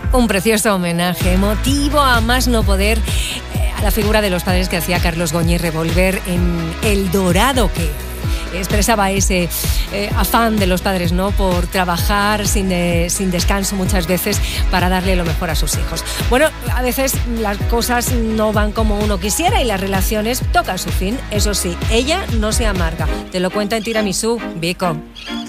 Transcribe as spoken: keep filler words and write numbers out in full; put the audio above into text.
Un precioso homenaje, emotivo a más no poder, eh, a la figura de los padres que hacía Carlos Goñi Revolver en El Dorado, que expresaba ese eh, afán de los padres, ¿no?, por trabajar sin, de, sin descanso muchas veces para darle lo mejor a sus hijos. Bueno, a veces las cosas no van como uno quisiera y las relaciones tocan su fin. Eso sí, ella no se amarga. Te lo cuenta en Tiramisú, Vico.